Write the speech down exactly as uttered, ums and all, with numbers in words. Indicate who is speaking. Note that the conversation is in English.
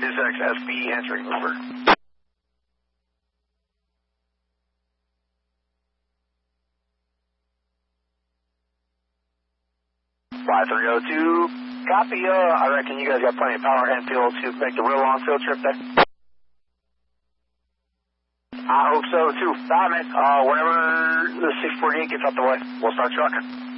Speaker 1: two six, S B entering, over. five three oh two, copy, uh, I reckon you guys got plenty of power and fuel to make the real long field trip there. I hope so too. All right, man, uh, whenever the six forty-eight gets out the way, we'll start trucking.